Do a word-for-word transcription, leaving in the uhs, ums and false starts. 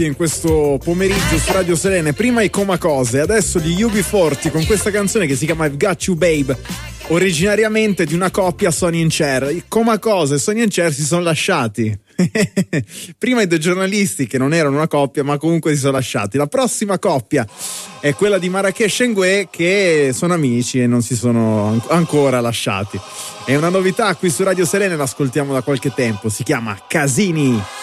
In questo pomeriggio su Radio Selene, prima i Comacose, adesso gli U B quaranta con questa canzone che si chiama I've Got You Babe, originariamente di una coppia, Sonny and Cher. I Comacose e Sonny and Cher si sono lasciati. Prima i due giornalisti, che non erano una coppia ma comunque si sono lasciati. La prossima coppia è quella di Marrakesh e Ngué, che sono amici e non si sono an- ancora lasciati. È una novità qui su Radio Selene, l'ascoltiamo da qualche tempo, si chiama Casini.